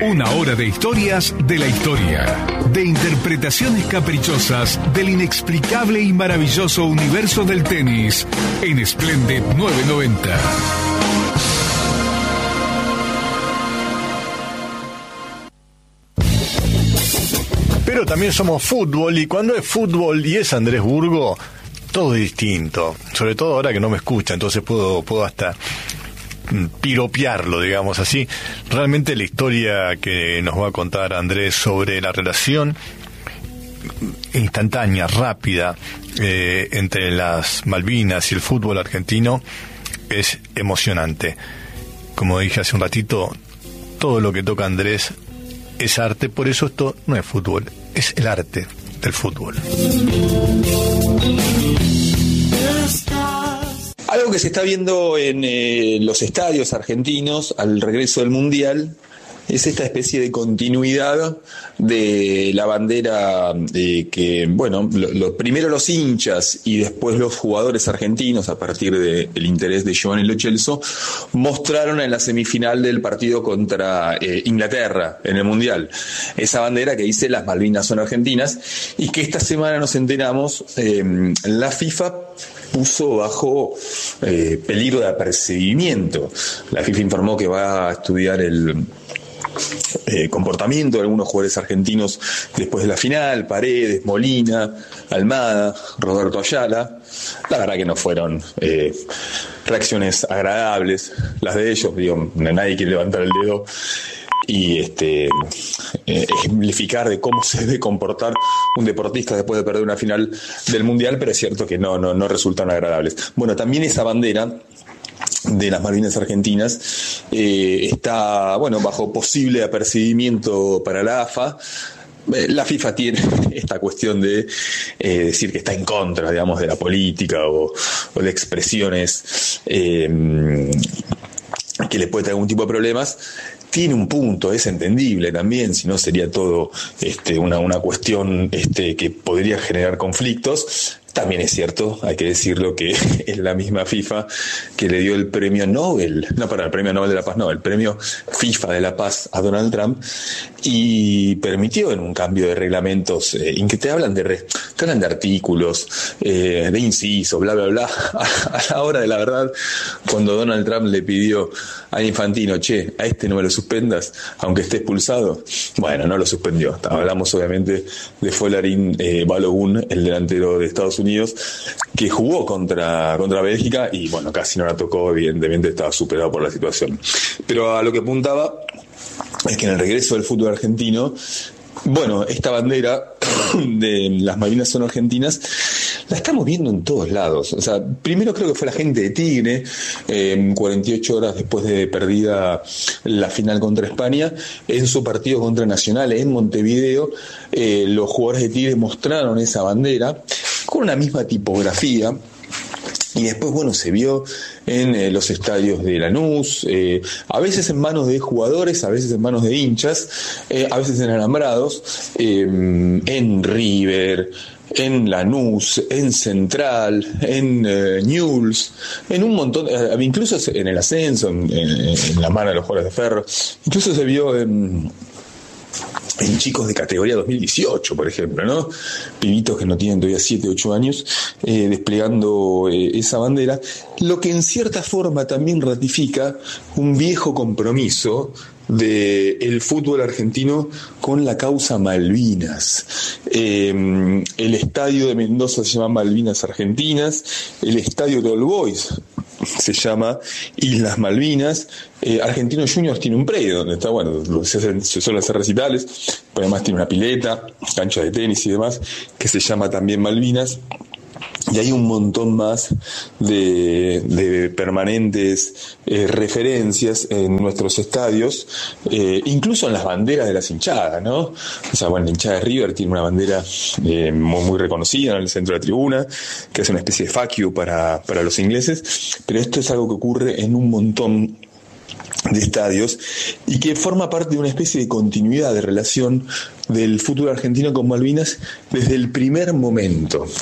Una hora de historias de la historia, de interpretaciones caprichosas del inexplicable y maravilloso universo del tenis en Splendid 990. Pero también somos fútbol, y cuando es fútbol y es Andrés Burgo, todo es distinto. Sobre todo ahora que no me escucha, entonces puedo hasta piropearlo, digamos así. Realmente la historia que nos va a contar Andrés sobre la relación instantánea, rápida, entre las Malvinas y el fútbol argentino es emocionante. Como dije hace un ratito, todo lo que toca Andrés es arte, por eso esto no es fútbol, es el arte del fútbol. Algo que se está viendo en los estadios argentinos al regreso del Mundial es esta especie de continuidad de la bandera que, bueno, primero los hinchas y después los jugadores argentinos, a partir del interés de Giovanni Lo Celso, mostraron en la semifinal del partido contra Inglaterra en el Mundial. Esa bandera que dice las Malvinas son argentinas, y que esta semana nos enteramos, la FIFA puso bajo peligro de apercibimiento. La FIFA informó que va a estudiar el comportamiento de algunos jugadores argentinos después de la final: Paredes, Molina, Almada, Roberto Ayala. La verdad que no fueron reacciones agradables las de ellos. Digo, nadie quiere levantar el dedo y ejemplificar de cómo se debe comportar un deportista después de perder una final del Mundial, pero es cierto que no resultan agradables. Bueno, también esa bandera de las Malvinas argentinas está, bueno, bajo posible apercibimiento para la AFA. La FIFA tiene esta cuestión de decir que está en contra, digamos, de la política o de expresiones que le puede traer algún tipo de problemas. Tiene un punto, es entendible también, si no sería todo una cuestión que podría generar conflictos. También es cierto, hay que decirlo, que es la misma FIFA que le dio el premio Nobel, el premio Nobel de la Paz, el premio FIFA de la Paz a Donald Trump, y permitió en un cambio de reglamentos, en que te hablan de artículos, de inciso, bla, bla, bla. A la hora de la verdad, cuando Donald Trump le pidió a Infantino, a este no me lo suspendas, aunque esté expulsado, bueno, no lo suspendió. Hablamos obviamente de Folarin Balogun, el delantero de Estados Unidos, que jugó contra Bélgica y, bueno, casi no la tocó, evidentemente estaba superado por la situación. Pero a lo que apuntaba es que en el regreso del fútbol argentino, bueno, esta bandera de las Malvinas son argentinas, la estamos viendo en todos lados. O sea, primero creo que fue la gente de Tigre, 48 horas después de perdida la final contra España, en su partido contra Nacional en Montevideo, los jugadores de Tigre mostraron esa bandera con una misma tipografía. Y después, bueno, se vio en los estadios de Lanús, a veces en manos de jugadores, a veces en manos de hinchas, a veces en alambrados, en River, en Lanús, en Central, en Newell's, en un montón, incluso en el ascenso, en la mano de los jugadores de Ferro, incluso se vio en chicos de categoría 2018, por ejemplo, ¿no? Pibitos que no tienen todavía 7, 8 años, desplegando esa bandera, lo que en cierta forma también ratifica un viejo compromiso del fútbol argentino con la causa Malvinas. El estadio de Mendoza se llama Malvinas Argentinas, el estadio de All Boys se llama Islas Malvinas. Argentinos Juniors tiene un predio donde está, bueno, se suelen hacer recitales, pero además tiene una pileta, cancha de tenis y demás, que se llama también Malvinas. Y hay un montón más de permanentes referencias en nuestros estadios, incluso en las banderas de las hinchadas, ¿no? O sea, bueno, la hinchada de River tiene una bandera muy reconocida en el centro de la tribuna, que es una especie de fuck you para los ingleses, pero esto es algo que ocurre en un montón de estadios y que forma parte de una especie de continuidad de relación del fútbol argentino con Malvinas desde el primer momento.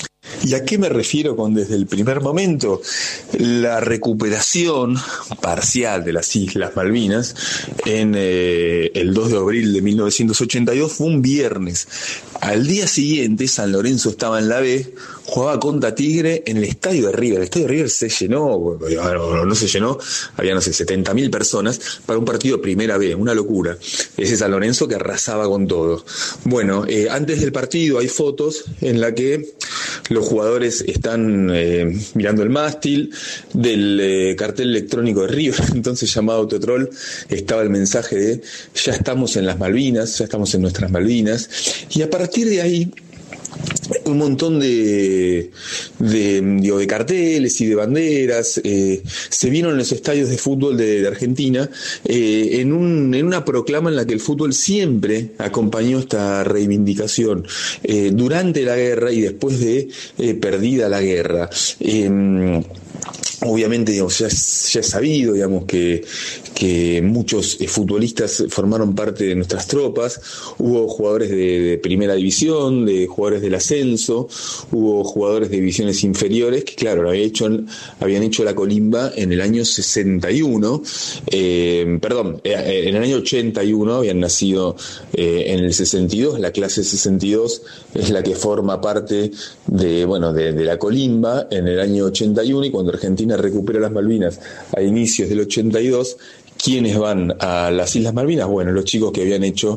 ¿Y a qué me refiero con desde el primer momento? La recuperación parcial de las Islas Malvinas en el 2 de abril de 1982 fue un viernes. Al día siguiente San Lorenzo estaba en la B, jugaba contra Tigre en el estadio de River. El estadio de River se llenó, no se llenó, había 70.000 personas para un partido de primera B, una locura. Ese San Lorenzo que arrasaba con todo. Bueno, antes del partido hay fotos en la que los jugadores están mirando el mástil del cartel electrónico de River, entonces llamado Autotrol, estaba el mensaje de ya estamos en las Malvinas, ya estamos en nuestras Malvinas, y a partir de ahí un montón de carteles y de banderas se vieron en los estadios de fútbol de Argentina en una proclama en la que el fútbol siempre acompañó esta reivindicación durante la guerra y después de perdida la guerra. Obviamente, digamos, ya es sabido, digamos, que muchos futbolistas formaron parte de nuestras tropas. Hubo jugadores de primera división, de jugadores del ascenso, hubo jugadores de divisiones inferiores que, claro, habían hecho la colimba en el año 61, en el año 81, habían nacido en el 62, la clase 62 es la que forma parte de la colimba en el año 81, y cuando Argentina recupera las Malvinas a inicios del 82, ¿quiénes van a las Islas Malvinas? Bueno, los chicos que habían hecho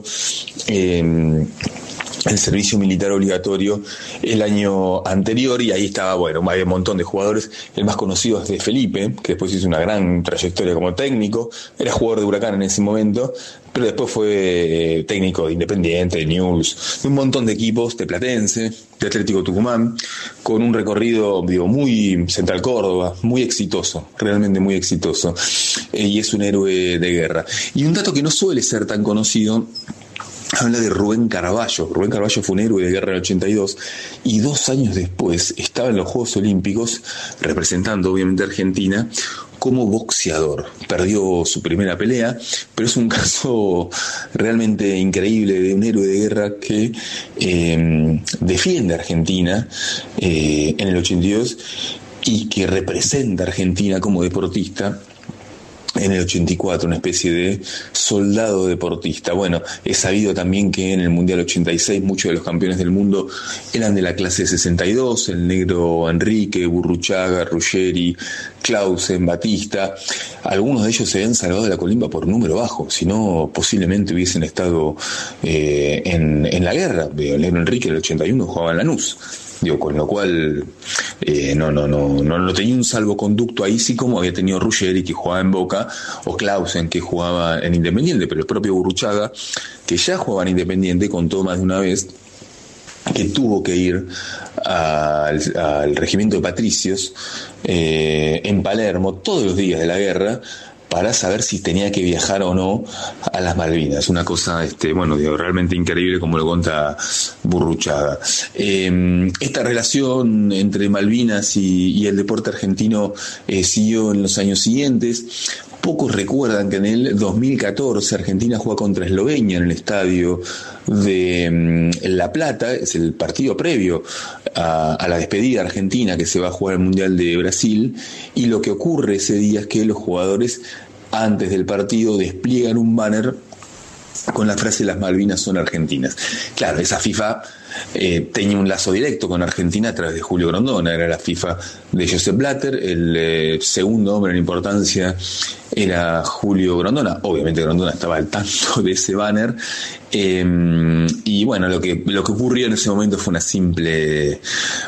el servicio militar obligatorio el año anterior, y ahí estaba, había un montón de jugadores. El más conocido es de Felipe, que después hizo una gran trayectoria como técnico, era jugador de Huracán en ese momento, pero después fue técnico de Independiente, de Newell's, de un montón de equipos, de Platense, de Atlético Tucumán, con un recorrido, muy Central Córdoba, muy exitoso, realmente muy exitoso, y es un héroe de guerra. Y un dato que no suele ser tan conocido, habla de Rubén Caraballo. Rubén Caraballo fue un héroe de guerra en el 82 y 2 años después estaba en los Juegos Olímpicos representando obviamente a Argentina como boxeador. Perdió su primera pelea, pero es un caso realmente increíble de un héroe de guerra que defiende a Argentina en el 82 y que representa a Argentina como deportista en el 84, una especie de soldado deportista. Bueno, es sabido también que en el Mundial 86 muchos de los campeones del mundo eran de la clase 62, el negro Enrique, Burruchaga, Ruggeri, Clausen, Batista. Algunos de ellos se habían salvado de la colimba por número bajo, si no posiblemente hubiesen estado en la guerra. El negro Enrique en el 81 jugaba en Lanús. Con lo cual no tenía un salvoconducto ahí, sí, como había tenido Ruggeri, que jugaba en Boca, o Clausen, que jugaba en Independiente, pero el propio Burruchaga, que ya jugaba en Independiente, contó más de una vez que tuvo que ir al regimiento de patricios en Palermo todos los días de la guerra para saber si tenía que viajar o no a las Malvinas. Una cosa, realmente increíble, como lo cuenta Burruchaga. Esta relación entre Malvinas y el deporte argentino siguió en los años siguientes. Pocos recuerdan que en el 2014 Argentina juega contra Eslovenia en el estadio de La Plata. Es el partido previo a la despedida argentina que se va a jugar el Mundial de Brasil, y lo que ocurre ese día es que los jugadores antes del partido despliegan un banner con la frase "las Malvinas son argentinas". Claro, esa FIFA tenía un lazo directo con Argentina a través de Julio Grondona. Era la FIFA de Josep Blatter, el segundo hombre en importancia era Julio Grondona. Obviamente Grondona estaba al tanto de ese banner, y lo que ocurrió en ese momento fue una simple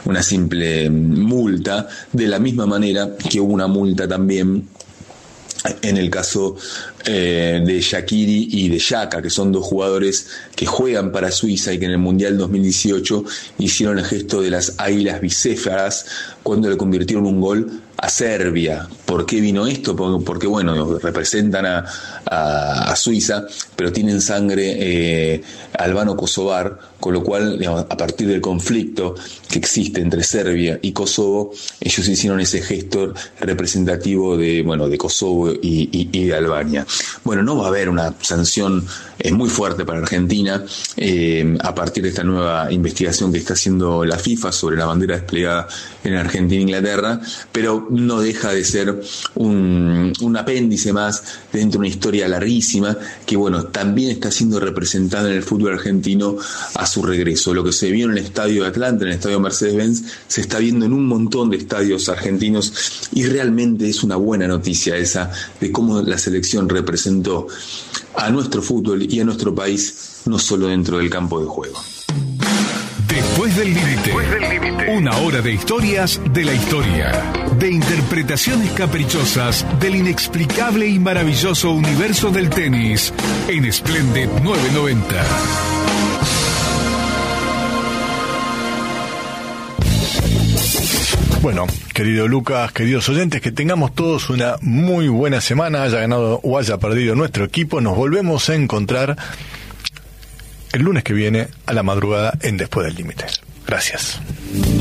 multa, de la misma manera que hubo una multa también en el caso de Shaqiri y de Xhaka, que son dos jugadores que juegan para Suiza y que en el Mundial 2018 hicieron el gesto de las águilas bicéfalas cuando le convirtieron un gol a Serbia. ¿Por qué vino esto? Porque representan a Suiza, pero tienen sangre albano-kosovar, con lo cual, a partir del conflicto que existe entre Serbia y Kosovo, ellos hicieron ese gesto representativo de Kosovo y de Albania. Bueno, no va a haber una sanción muy fuerte para Argentina a partir de esta nueva investigación que está haciendo la FIFA sobre la bandera desplegada en Argentina e Inglaterra, pero no deja de ser un apéndice más dentro de una historia larguísima que, bueno, también está siendo representada en el fútbol argentino a su regreso. Lo que se vio en el estadio de Atlanta, en el estadio Mercedes-Benz, se está viendo en un montón de estadios argentinos, y realmente es una buena noticia esa de cómo la selección representó a nuestro fútbol y a nuestro país, no solo dentro del campo de juego. Después del límite, una hora de historias de la historia, de interpretaciones caprichosas del inexplicable y maravilloso universo del tenis, en Splendid 990. Bueno, querido Lucas, queridos oyentes, que tengamos todos una muy buena semana, haya ganado o haya perdido nuestro equipo. Nos volvemos a encontrar el lunes que viene a la madrugada en Después del Límite. Gracias.